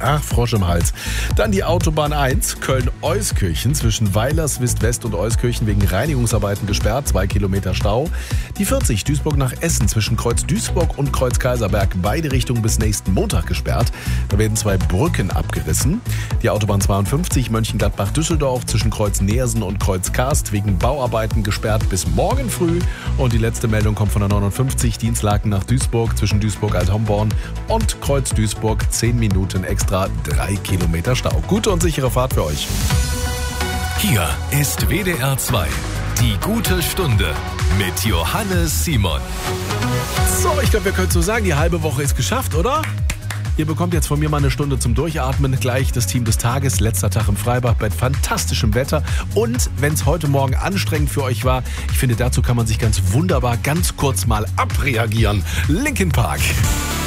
Frosch im Hals. Dann die Autobahn 1, Köln-Euskirchen zwischen Weilerswist-West und Euskirchen wegen Reinigungsarbeiten gesperrt, 2 Kilometer Stau. Die 40, Duisburg nach Essen zwischen Kreuz Duisburg und Kreuz Kaiserberg, beide Richtungen bis nächsten Montag gesperrt. Da werden 2 Brücken abgerissen. Die Autobahn 52, Mönchengladbach-Düsseldorf zwischen Kreuz Neersen und Kreuz Karst wegen Bauarbeiten gesperrt bis morgen früh. Und die letzte Meldung kommt von der 59, Dienstlaken nach Duisburg zwischen Duisburg-Alt-Homborn und Kreuz Duisburg, 10 Minuten extra, 3 Kilometer Stau. Gute und sichere Fahrt für euch. Hier ist WDR 2, die gute Stunde mit Johannes Simon. So, ich glaube, wir können so sagen, die halbe Woche ist geschafft, oder? Ihr bekommt jetzt von mir mal eine Stunde zum Durchatmen. Gleich das Team des Tages, letzter Tag im Freibad bei fantastischem Wetter. Und wenn es heute Morgen anstrengend für euch war, ich finde, dazu kann man sich ganz wunderbar ganz kurz mal abreagieren. Linkin Park.